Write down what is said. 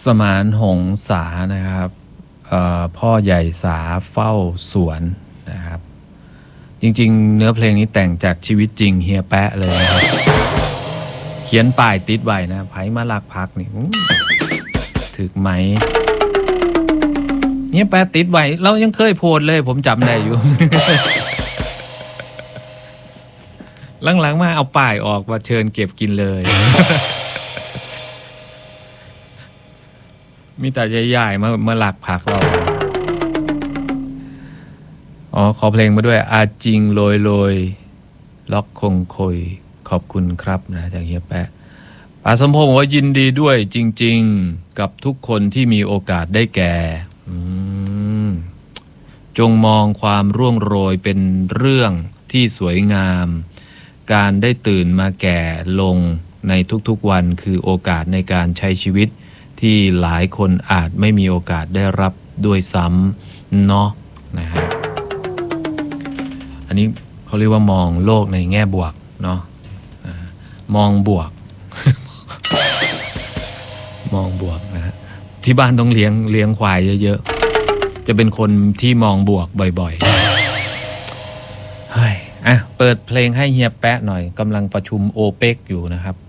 สมานหงษานะครับพ่อใหญ่สาเฝ้าสวนนะครับจริงๆเนื้อเพลงนี้แต่งจากชีวิตจริงเฮียแปะเลยนะครับเขียนป้ายติดไว้นะไผมาลักพักนี่ถึกไหมเฮียแปะติดไว้เรายังเคยโพสเลยผมจำได้อยู่ หลังๆมาเอาป้ายออกว่าเชิญเก็บกินเลยมีแต่ใหญ่ๆมาหลักผักเราขอเพลงมาด้วยอาจริงโรยล็อกคงคอยขอบคุณครับนะจากเฮียแปะป๋าสมพงษ์บอกว่ายินดีด้วยจริงๆกับทุกคนที่มีโอกาสได้แก่จงมองความร่วงโรยเป็นเรื่องที่สวยงามการได้ตื่นมาแก่ลงในทุกๆวันคือโอกาสในการใช้ชีวิตที่หลายคนอาจไม่มีโอกาสได้รับด้วยซ้ำเนาะนะฮะอันนี้เขาเรียกว่ามองโลกในแง่บวกเนาะมองบวก มองบวกนะฮะที่บ้านต้องเลี้ยงควายเยอะๆจะเป็นคนที่มองบวกบ่อยๆเฮ้ยเปิดเพลงให้เฮียแปะหน่อยกำลังประชุมโอเปกอยู่นะครับ